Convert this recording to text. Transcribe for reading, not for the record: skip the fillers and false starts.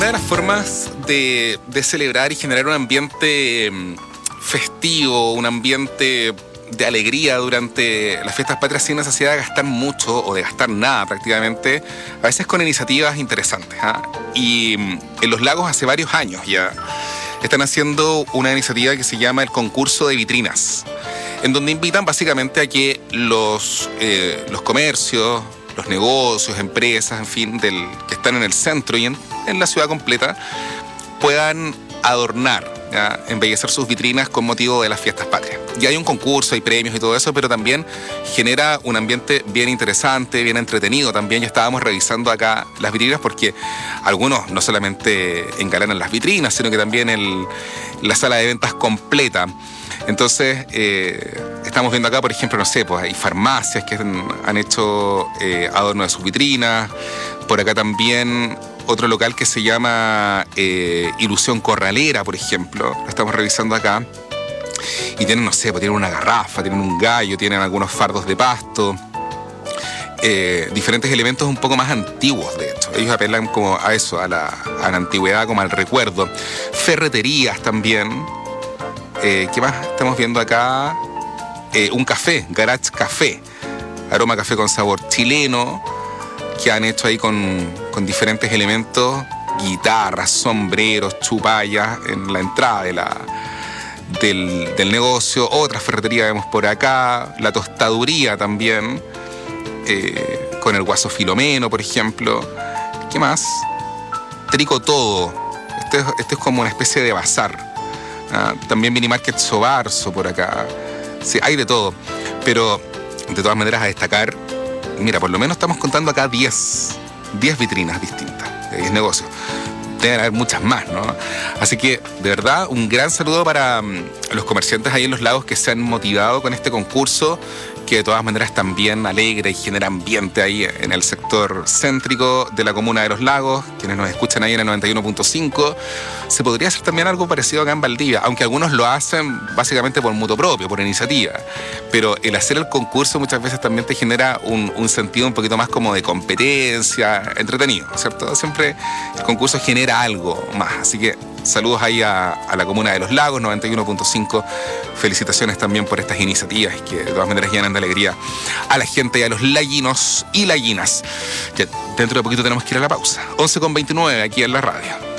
de las formas de celebrar y generar un ambiente festivo, un ambiente de alegría durante las fiestas patrias sin necesidad de gastar mucho o de gastar nada prácticamente, a veces con iniciativas interesantes. Y en Los Lagos hace varios años ya están haciendo una iniciativa que se llama el concurso de vitrinas, en donde invitan básicamente a que los comercios, los negocios, empresas, en fin, que están en el centro y en la ciudad completa, puedan adornar, ¿ya?, embellecer sus vitrinas con motivo de las fiestas patrias. Y hay un concurso, hay premios y todo eso, pero también genera un ambiente bien interesante, bien entretenido también. Ya estábamos revisando acá las vitrinas porque algunos no solamente engalanan las vitrinas, sino que también la sala de ventas completa. Entonces, estamos viendo acá, por ejemplo, no sé, pues hay farmacias que han hecho adorno de sus vitrinas. Por acá también otro local que se llama Ilusión Corralera, por ejemplo. Lo estamos revisando acá. Y tienen, no sé, pues tienen una garrafa, tienen un gallo, tienen algunos fardos de pasto. Diferentes elementos un poco más antiguos, de hecho. Ellos apelan como a eso, a la antigüedad, como al recuerdo. Ferreterías también. ¿Qué más estamos viendo acá? Un café, Garage Café. Aroma café con sabor chileno, que han hecho ahí con diferentes elementos, guitarras, sombreros, chupallas en la entrada del negocio. Otra ferretería vemos por acá, la tostaduría también, con el Guaso Filomeno, por ejemplo. ¿Qué más? Trico Todo. Este es como una especie de bazar. También Mini Market Sobarzo por acá. Sí, hay de todo. Pero de todas maneras a destacar, mira, por lo menos estamos contando acá 10 vitrinas distintas, de 10 negocios. Deben haber muchas más, ¿no? Así que, de verdad, un gran saludo para los comerciantes ahí en Los Lagos que se han motivado con este concurso, que de todas maneras también alegra y genera ambiente ahí en el sector céntrico de la comuna de Los Lagos. Quienes nos escuchan ahí en el 91.5, se podría hacer también algo parecido acá en Valdivia, aunque algunos lo hacen básicamente por mutuo propio, por iniciativa. Pero el hacer el concurso muchas veces también te genera un sentido un poquito más como de competencia, entretenido, ¿cierto? Siempre el concurso genera algo más. Así que saludos ahí a la comuna de Los Lagos, 91.5. Felicitaciones también por estas iniciativas que de todas maneras llenan de alegría a la gente y a los laguinos y laguinas. Ya dentro de poquito tenemos que ir a la pausa. 11:29 aquí en la radio.